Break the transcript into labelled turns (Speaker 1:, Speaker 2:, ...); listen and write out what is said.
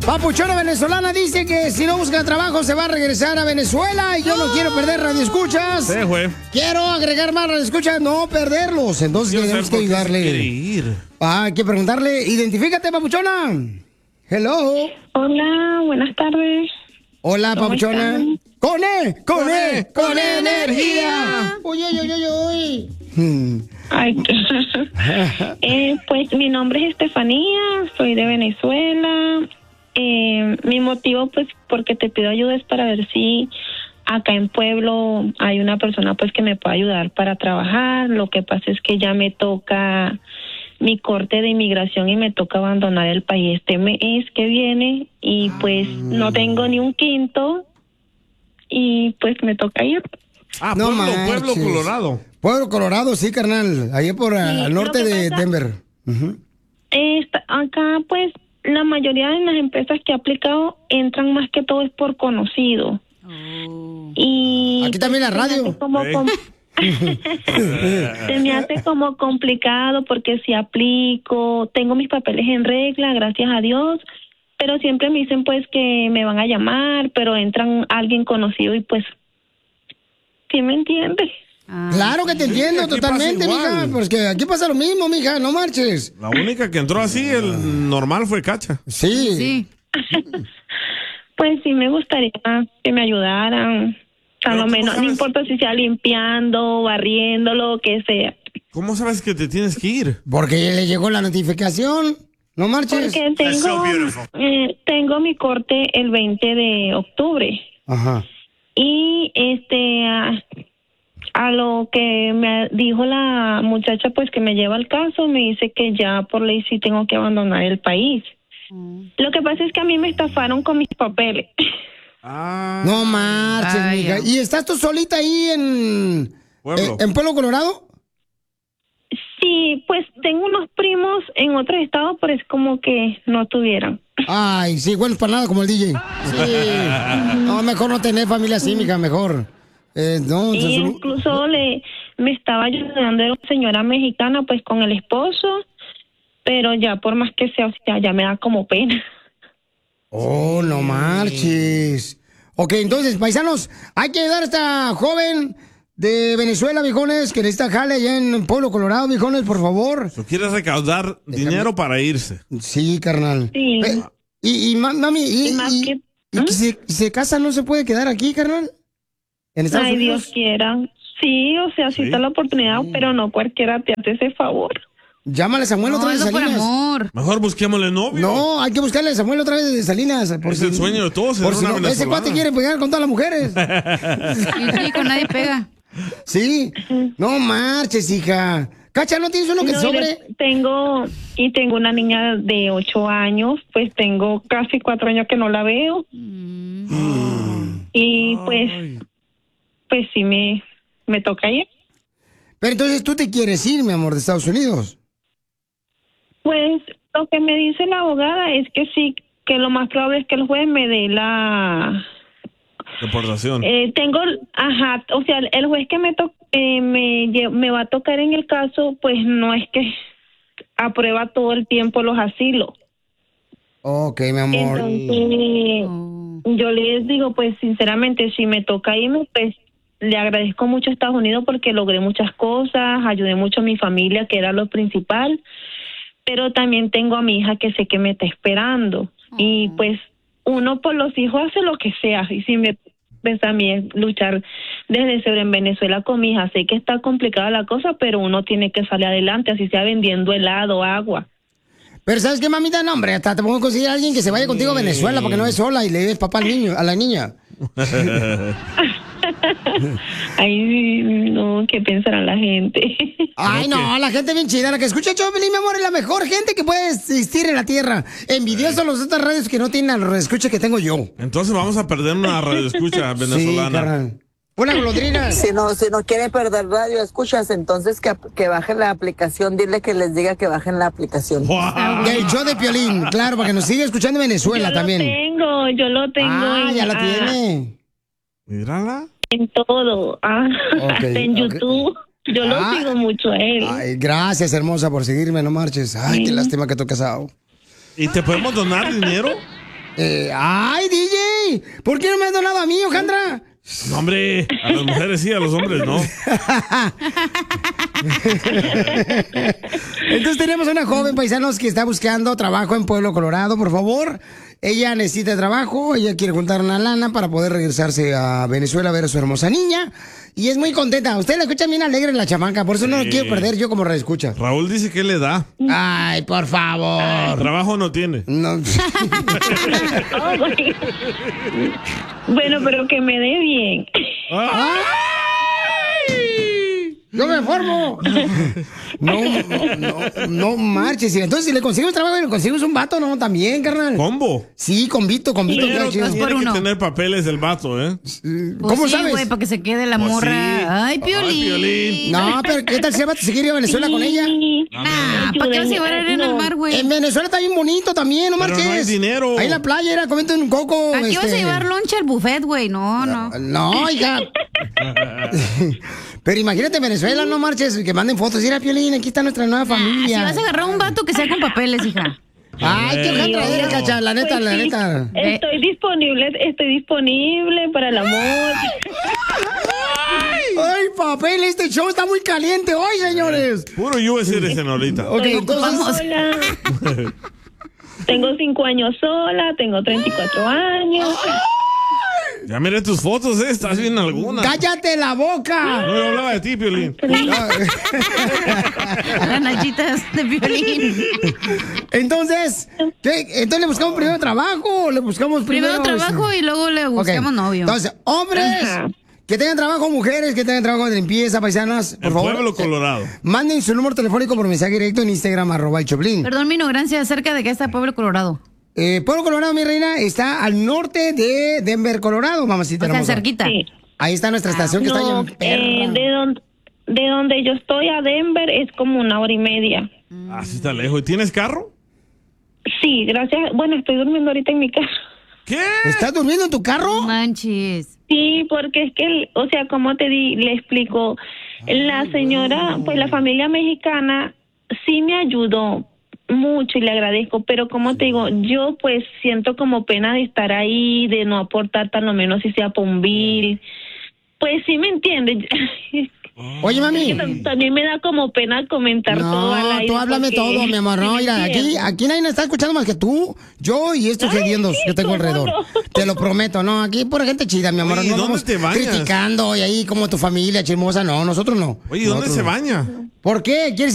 Speaker 1: Papuchona venezolana dice que si no busca trabajo se va a regresar a Venezuela y yo no quiero perder radioescuchas.
Speaker 2: Sí, güey.
Speaker 1: Quiero agregar más radioescuchas, no perderlos. Entonces tenemos que ayudarle. Hay que preguntarle, identifícate, Papuchona. Hello.
Speaker 3: Hola, buenas tardes.
Speaker 1: Hola, Papuchona. ¡Con energía! ¡Uy, uy, uy, uy!
Speaker 3: Ay, pues mi nombre es Estefanía, soy de Venezuela. Mi motivo, pues, porque te pido ayuda es para ver si acá en Pueblo hay una persona, pues, que me pueda ayudar para trabajar. Lo que pasa es que ya me toca mi corte de inmigración y me toca abandonar el país este mes que viene y, pues, no tengo ni un quinto y, pues, me toca ir.
Speaker 1: No
Speaker 2: Pueblo Colorado.
Speaker 1: Pueblo Colorado, sí, carnal. Allá por al norte de Denver.
Speaker 3: Acá, pues, la mayoría de las empresas que he aplicado entran más que todo es por conocido. Y
Speaker 1: aquí también la radio.
Speaker 3: Se me hace como complicado porque si aplico, tengo mis papeles en regla, gracias a Dios, pero siempre me dicen pues que me van a llamar, pero entran alguien conocido y pues, ¿sí me entiendes?
Speaker 1: Claro que te entiendo totalmente, mija. Porque aquí pasa lo mismo, mija, no marches.
Speaker 2: La única que entró así, el normal fue Cacha.
Speaker 1: Sí.
Speaker 3: Pues sí me gustaría que me ayudaran. A lo menos, no importa si sea limpiando, barriendo, lo que sea.
Speaker 2: ¿Cómo sabes que te tienes que ir?
Speaker 1: Porque le llegó la notificación. No marches.
Speaker 3: Porque tengo mi corte el 20 de octubre.
Speaker 1: Ajá.
Speaker 3: Y a lo que me dijo la muchacha pues que me lleva el caso, me dice que ya por ley sí tengo que abandonar el país. Lo que pasa es que a mí me estafaron con mis papeles.
Speaker 1: No marches, mija. ¿Y estás tú solita ahí en Pueblo Colorado?
Speaker 3: Sí, pues tengo unos primos en otros estados, pero es como que no tuvieran.
Speaker 1: Ay, sí, bueno, para nada como el DJ. Sí. No, mejor no tener familia así, mija, mejor. No,
Speaker 3: y incluso me estaba ayudando una señora mexicana pues con el esposo, pero ya por más que sea, o sea, ya me da como pena.
Speaker 1: Oh, no marches. Ok, entonces, paisanos, hay que ayudar a esta joven de Venezuela, viejones, que necesita jale allá en Pueblo Colorado, viejones, por favor.
Speaker 2: ¿O quieres recaudar dinero para irse?
Speaker 1: Sí, carnal.
Speaker 3: Sí.
Speaker 1: Y mami, si se casa, ¿no se puede quedar aquí, carnal? ¿En Estados Unidos?
Speaker 3: Dios quiera. Sí, o sea, sí está la oportunidad, pero no cualquiera te hace ese favor.
Speaker 1: Llámale a Samuel otra vez de Salinas.
Speaker 2: Mejor busquémosle novio.
Speaker 1: No, hay que buscarle a Samuel otra vez de Salinas.
Speaker 2: Es el sueño de todos.
Speaker 1: Por si no, ese cuate quiere pegar con todas las mujeres.
Speaker 4: Y con nadie pega.
Speaker 1: Sí. No marches, hija. Cacha, ¿no tienes uno que sobre?
Speaker 3: Tengo una niña de 8 años, pues tengo casi 4 años que no la veo. Y pues sí me toca ir.
Speaker 1: Pero entonces tú te quieres ir, mi amor, de Estados Unidos.
Speaker 3: Pues lo que me dice la abogada es que sí, que lo más probable es que el juez me dé la
Speaker 2: deportación.
Speaker 3: O sea, el juez que me va a tocar en el caso, pues no es que aprueba todo el tiempo los asilos.
Speaker 1: Ok, mi amor.
Speaker 3: Entonces, yo les digo, pues sinceramente, si me toca irme, pues le agradezco mucho a Estados Unidos porque logré muchas cosas, ayudé mucho a mi familia, que era lo principal, pero también tengo a mi hija que sé que me está esperando. Y pues uno por los hijos hace lo que sea, y si me pues a mí es luchar desde cero en Venezuela con mi hija. Sé que está complicada la cosa, pero uno tiene que salir adelante, así sea vendiendo helado, agua.
Speaker 1: Pero ¿sabes qué, mamita? No, hombre, hasta te pongo a conseguir a alguien que se vaya contigo a Venezuela para que no es sola y le des papá al niño, a la niña.
Speaker 3: Ay, no, ¿qué pensará la gente?
Speaker 1: Ay, no, la gente bien chida, la que escucha Choplin, mi amor, es la mejor gente que puede existir en la tierra. Envidiosos los otras radios que no tienen la radioescucha que tengo yo.
Speaker 2: Entonces vamos a perder una radioescucha venezolana.
Speaker 1: Sí, carnal. Una golondrina.
Speaker 5: Si no quiere perder radio, escuchas, entonces que bajen la aplicación, dile que les diga que bajen la aplicación.
Speaker 2: Wow.
Speaker 1: El show de Piolín, claro, para que nos siga escuchando en Venezuela también.
Speaker 3: Yo lo tengo.
Speaker 1: Ya la tiene.
Speaker 2: Mírala.
Speaker 3: En todo, hasta en YouTube. Yo lo sigo mucho a él.
Speaker 1: Ay, gracias, hermosa, por seguirme, no marches. Ay, qué lástima que estoy casado.
Speaker 2: ¿Y te podemos donar dinero?
Speaker 1: Ay, DJ, ¿por qué no me has donado a mí, Ojandra?
Speaker 2: No, hombre, a las mujeres sí, a los hombres no.
Speaker 1: Entonces tenemos una joven, paisanos, que está buscando trabajo en Pueblo Colorado, por favor. Ella necesita trabajo, ella quiere juntar una lana para poder regresarse a Venezuela a ver a su hermosa niña. Y es muy contenta. Usted la escucha bien alegre la chamaca, por eso no lo quiero perder yo como reescucha.
Speaker 2: Raúl dice que le da.
Speaker 1: Ay, por favor.
Speaker 2: Trabajo no tiene.
Speaker 1: No.
Speaker 3: Oh, bueno, pero que me dé bien.
Speaker 1: ¡Ay! ¡Yo me formo! No marches. Entonces, si le consigues trabajo y le consigues un vato, ¿no? También, carnal.
Speaker 2: ¿Combo?
Speaker 1: Sí, convito.
Speaker 2: Pero
Speaker 1: Chido.
Speaker 2: tiene que tener papeles el vato, ¿eh?
Speaker 1: ¿Cómo
Speaker 4: sí,
Speaker 1: sabes?
Speaker 4: güey, para que se quede la
Speaker 2: Pues
Speaker 4: morra.
Speaker 2: sí.
Speaker 4: Ay, Piolín.
Speaker 1: No, pero ¿qué tal si el vato se quiere ir a Venezuela con ella?
Speaker 4: ¿Para qué vas a llevar arena al mar, güey?
Speaker 1: En Venezuela está bien bonito también, no
Speaker 2: Pero
Speaker 1: marches.
Speaker 2: no hay dinero.
Speaker 1: Ahí en la playa era comiendo un coco.
Speaker 4: Aquí vas a llevar lonche al buffet, güey. No.
Speaker 1: No, hija. Pero imagínate en Venezuela, no marches, que manden fotos. Mira, Piolín, aquí está nuestra nueva
Speaker 4: Si
Speaker 1: familia.
Speaker 4: vas a agarrar un vato que sea con papeles, hija.
Speaker 1: Ay, qué Ojandra eres, cacha, la neta,
Speaker 3: Pues
Speaker 1: la
Speaker 3: sí,
Speaker 1: neta.
Speaker 3: Estoy disponible para el amor.
Speaker 1: Ay, papel, este show está muy caliente hoy, señores.
Speaker 2: Puro US eres ahorita.
Speaker 1: Ok, entonces...
Speaker 3: Sola. Tengo 5 años sola, tengo 34 años.
Speaker 2: Ya miré tus fotos, estás bien alguna.
Speaker 1: ¡Cállate la boca!
Speaker 2: No, yo hablaba de ti, Piolín.
Speaker 4: Las nachitas de Piolín.
Speaker 1: Entonces, ¿qué? ¿Entonces le buscamos primero trabajo o le buscamos
Speaker 4: Primero trabajo y luego le buscamos novio.
Speaker 1: Entonces, hombres que tengan trabajo, mujeres que tengan trabajo de limpieza, paisanas, por
Speaker 2: En
Speaker 1: favor.
Speaker 2: Pueblo Colorado.
Speaker 1: Manden su número telefónico por mensaje directo en Instagram, @elchoplin.
Speaker 4: Perdón mi ignorancia acerca de que está Pueblo Colorado.
Speaker 1: Pueblo Colorado, mi reina, está al norte de Denver, Colorado, mamacita
Speaker 4: O sea,
Speaker 1: hermosa.
Speaker 4: cerquita.
Speaker 3: Sí.
Speaker 1: Ahí está nuestra estación que está
Speaker 3: No,
Speaker 1: allá en perra.
Speaker 3: de donde yo estoy a Denver es como 1 hora y media.
Speaker 2: Así está lejos. ¿Y tienes carro?
Speaker 3: Sí, gracias. Bueno, estoy durmiendo ahorita en mi casa.
Speaker 2: ¿Qué?
Speaker 1: ¿Estás durmiendo en tu carro?
Speaker 4: No manches.
Speaker 3: Sí, porque es que, o sea, como le explico, la señora, pues la familia mexicana sí me ayudó mucho y le agradezco, pero como te digo, yo pues siento como pena de estar ahí, de no aportar tan lo menos si sea por un bill. Pues sí me entiendes.
Speaker 1: Oye, mami.
Speaker 3: También me da como pena comentar todo al
Speaker 1: No,
Speaker 3: aire.
Speaker 1: tú háblame
Speaker 3: porque-
Speaker 1: todo, mi amor. No,
Speaker 3: ¿sí me
Speaker 1: mira,
Speaker 3: entiendes?
Speaker 1: aquí nadie me está escuchando más que tú, yo y estos hediondos
Speaker 3: sí,
Speaker 1: que tengo
Speaker 3: ¿cómo
Speaker 1: alrededor.
Speaker 3: no?
Speaker 1: Te lo prometo, no, aquí pura gente chida, mi amor.
Speaker 2: Oye,
Speaker 1: no
Speaker 2: ¿dónde
Speaker 1: vamos
Speaker 2: te bañas?
Speaker 1: criticando y ahí como tu familia chismosa, no, nosotros no.
Speaker 2: Oye, ¿dónde
Speaker 1: Nosotros
Speaker 2: se
Speaker 1: no.
Speaker 2: baña?
Speaker 1: ¿Por qué? ¿Quieres